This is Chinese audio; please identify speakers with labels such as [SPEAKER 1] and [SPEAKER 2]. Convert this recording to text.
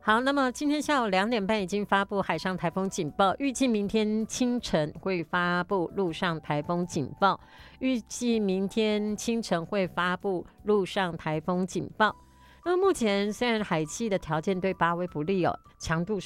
[SPEAKER 1] 好，那么今天下午2点半已经发布海上台风警报，预计明天清晨会发布陆上台风警报，那么目前虽然海气的条件对巴威不利强度